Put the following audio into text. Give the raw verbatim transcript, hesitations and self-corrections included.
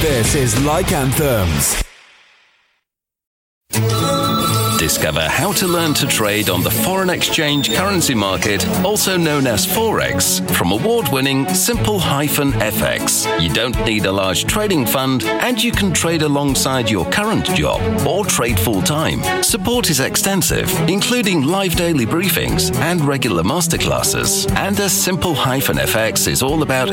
This is Like Anthems. Discover how to learn to trade on the foreign exchange currency market, also known as Forex, from award-winning Simple F X. You don't need a large trading fund, and you can trade alongside your current job or trade full-time. Support is extensive, including live daily briefings and regular masterclasses. And as Simple F X is all about